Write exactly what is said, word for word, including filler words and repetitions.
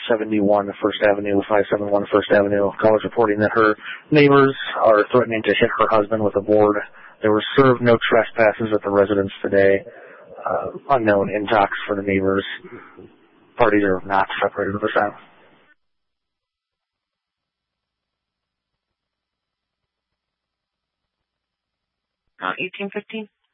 seventy-one First Avenue, five seventy-one First Avenue. Call is reporting that her neighbors are threatening to hit her husband with a board. There were served no trespasses at the residence today. Uh, unknown intox for the neighbors. Parties are not separated at this time. Uh, eighteen fifteen.